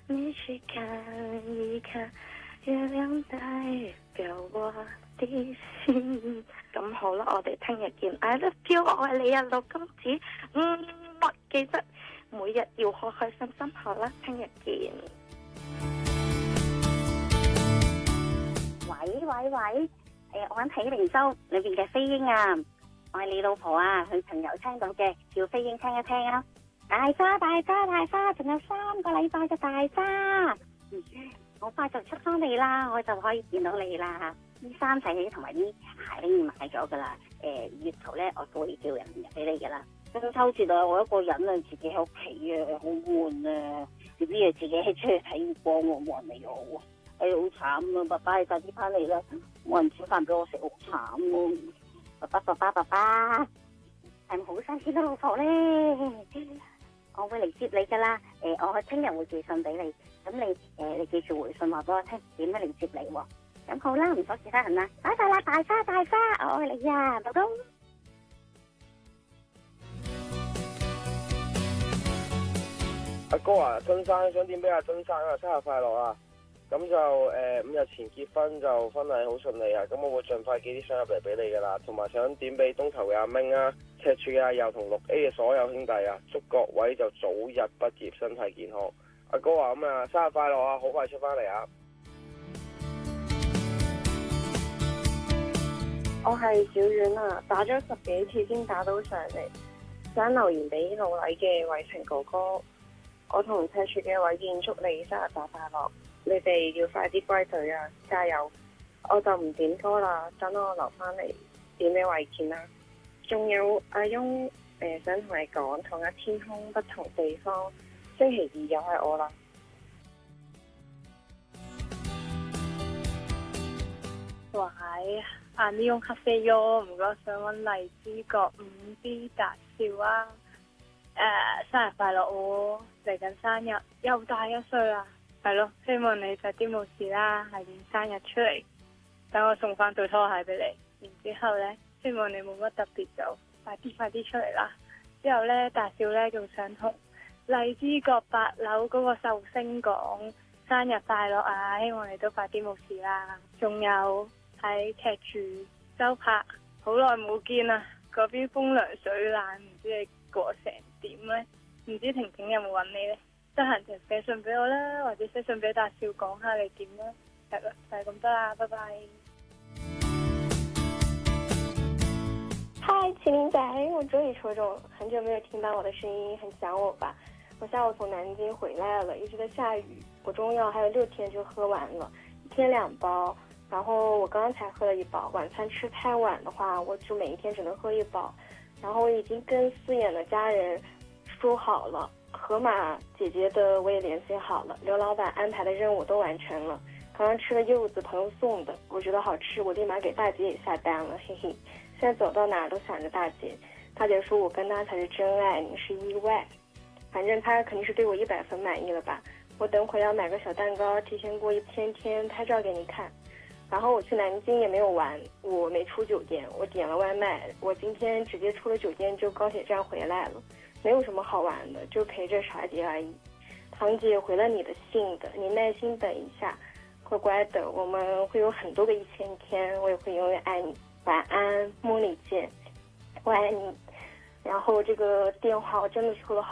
你去看一看，月亮代表我的心。咁好啦，我哋聽日見。I love you，我愛你啊，老公子。記得每日要開開心心。好啦，聽日見。 喂，我揾喜靈洲裏邊嘅飛鷹啊，我係你老婆啊，佢朋友聽到嘅，叫飛鷹聽一聽啊。大花，仲有3個禮拜嘅大花，好快就出翻嚟啦，我就可以見到你啦。啲衫洗同埋啲鞋已經買咗噶啦，月頭咧我都會叫人入俾你噶啦。中秋節啊，我一個人啊，自己喺屋企啊，好悶啊，點知啊自己出去睇月光喎，冇人理我，好慘啊！爸爸你快啲翻嚟啦，冇人煮飯俾我食，好慘咯。爸爸，係咪好新鮮嘅老婆咧？我會嚟接你噶啦，我聽日會寄信俾你，咁你記住回信話俾我聽，點樣嚟接你喎？咁好啦，唔阻其他人啦，拜拜啦，大花，我愛你啊，老公。 阿哥啊，春生想點俾阿春生啊，生日快樂啊！咁就5日前結婚，就婚禮好順利啊！咁我會盡快寄啲相入嚟俾你噶啦，同埋想點俾東頭嘅阿明啊、赤柱嘅阿佑同6A 嘅所有兄弟啊，祝各位就早日畢業，身體健康。阿哥啊，咁啊，生日快樂啊！好快出翻嚟啊！ 我係小婉啊，打咗10幾次先打到上嚟，想留言俾老禮嘅偉成哥哥。我同赤柱嘅偉健祝你生日大快樂，你哋要快啲歸隊啊，加油！我就唔點歌啦，等我留翻嚟點俾偉健啦。仲有阿翁，想同你講，同一天空不同地方，星期2又係我啦。 喂，阿呢用咖啡喲，唔該想揾荔枝角5B 達少啊！生日快樂喎！嚟緊生日又大1歲啦，係咯，希望你快啲冇事啦，下年生日出嚟，等我送翻對拖鞋俾你。然之後呢，希望你冇乜特別就快啲出嚟啦。之後呢，大少呢仲想同荔枝角8樓嗰個壽星講生日快樂啊！希望你都快啲冇事啦。仲有喺赤柱周柏，好耐冇見啦，嗰邊風涼水冷，唔知你過成點呢？唔知婷婷有冇揾你呢？得閒就寫信俾我啦，或者寫信俾大少講下你點啦。係啦，就係咁多啦，拜拜。 嗨，麒麟仔，我终于抽中了，很久没有听到我的声音，很想我吧？我下午从南京回来了，一直在下雨，我中药还有6天就喝完了，1天2包，然后我刚刚才喝了1包，晚餐吃太晚的话，我就每一天只能喝1包。然后我已经跟4眼的家人说好了，河马姐姐的我也联系好了，刘老板安排的任务都完成了。刚刚吃了柚子，朋友送的，我觉得好吃，我立马给大姐也下单了，嘿嘿。现在走到哪儿都想着大姐，大姐说我跟她才是真爱，你是意外。反正她肯定是对我100分满意了吧。我等会要买个小蛋糕，提前过1000天拍照给你看。然后我去南京也没有玩，我没出酒店，我点了外卖，我今天直接出了酒店就高铁站回来了，没有什么好玩的，就陪着傻姐而已。堂姐回了你的信的，你耐心等一下，乖乖的，我们会有很多个1000天，我也会永远爱你。晚安，茉莉见，我爱你。然后这个电话我真的抽了好